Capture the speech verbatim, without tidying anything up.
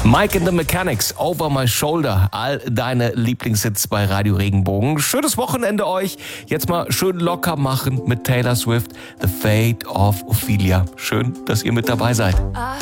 Mike and the Mechanics, Over My Shoulder, all deine Lieblingshits bei Radio Regenbogen. Schönes Wochenende euch. Jetzt mal schön locker machen mit Taylor Swift, The Fate of Ophelia. Schön, dass ihr mit dabei seid. I